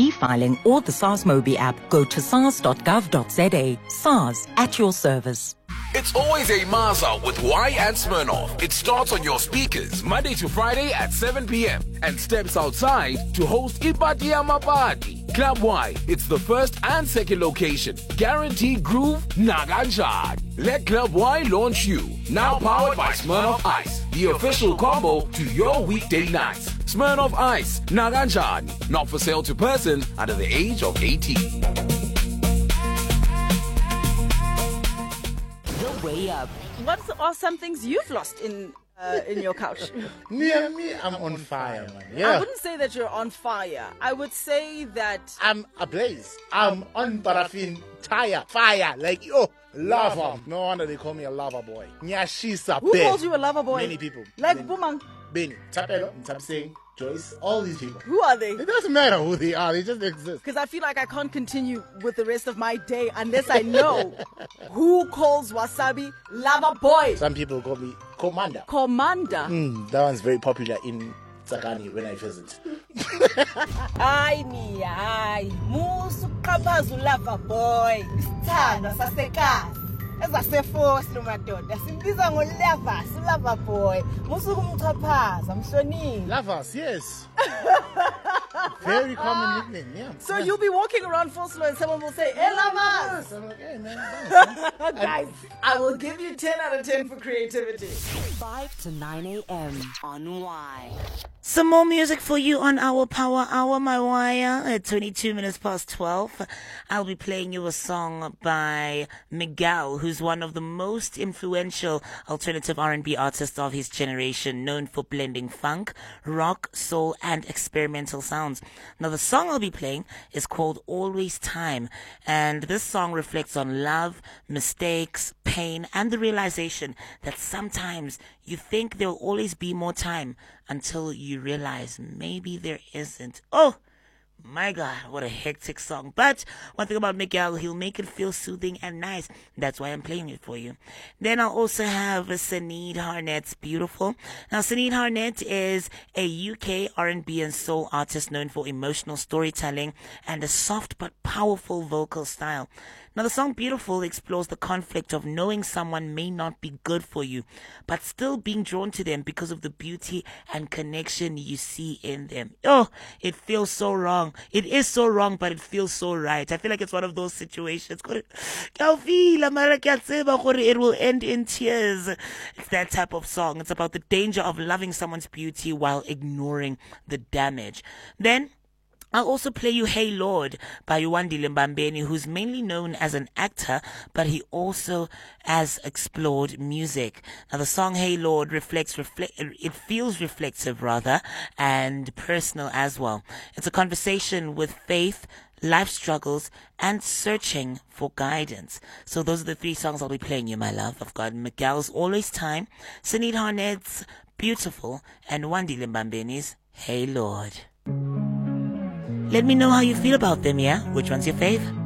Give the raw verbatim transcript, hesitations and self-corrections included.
e-filing or the SARS Mobi app, go to sars dot gov dot za. SARS, at your service. It's always a Maza with Y and Smirnoff. It starts on your speakers Monday to Friday at seven p.m. and steps outside to host Ipati Amapati. Club Y, it's the first and second location. Guaranteed groove, Naganjad. Let Club Y launch you. Now powered by Smirnoff Ice, the official combo to your weekday nights. Smirnoff Ice, Naganjad. Not for sale to persons under the age of eighteen. Way up. What are some things you've lost in uh, in your couch? Near me, I'm on fire, man. I Yeah. wouldn't say that you're on fire. I would say that I'm ablaze. I'm on paraffin, tire, fire, like, yo, lava. No wonder they call me a lava boy. Nyashisa who Bear. calls you a lover boy? Many people. Like Many. Bumang. Benny, Tapelo, Tapsing, Joyce, all these people. Who are they? It doesn't matter who they are, they just exist. Because I feel like I can't continue with the rest of my day unless I know who calls Wasabi lover boy. Some people call me Commander. Commander. Mm, that one's very popular in Tsakani when I visit. Hayi ni hayi musu qaphaza ulava boy isithando sasekazi ezaseforce lomadoda simbiza ngolavas ulava boy musu kumchaphaza mhlonini. Lavas, yes. Very common nickname, yeah. So you'll be walking around full slow and someone will say, hey, lovers. I'm like, hey, man. Guys, I will give you ten out of ten for creativity. five to nine a.m. on Y. Some more music for you on our Power Hour, my wire. At twenty-two minutes past twelve, I'll be playing you a song by Miguel, who's one of the most influential alternative R and B artists of his generation, known for blending funk, rock, soul, and experimental sounds. Now, the song I'll be playing is called Always Time, and this song reflects on love, mistakes, pain, and the realization that sometimes you think there'll always be more time until you realize maybe there isn't. Oh, my God, what a hectic song. But one thing about Miguel, he'll make it feel soothing and nice. That's why I'm playing it for you. Then I'll also have Sinead Harnett's Beautiful. Now, Sinead Harnett is a U K R and B and soul artist known for emotional storytelling and a soft but powerful vocal style. Now, the song Beautiful explores the conflict of knowing someone may not be good for you, but still being drawn to them because of the beauty and connection you see in them. Oh, it feels so wrong. It is so wrong, but it feels so right. I feel like it's one of those situations. It will end in tears. It's that type of song. It's about the danger of loving someone's beauty while ignoring the damage. Then, I'll also play you Hey Lord by Yuandile Mbambeni, who's mainly known as an actor, but he also has explored music. Now, the song Hey Lord reflects, reflect, it feels reflective rather, and personal as well. It's a conversation with faith, life struggles, and searching for guidance. So those are the three songs I'll be playing you, my love. I've got Miguel's Always Time, Sinead Harnett's Beautiful, and Wandile Mbambeni's Hey Lord. Let me know how you feel about them, yeah? Which one's your fave?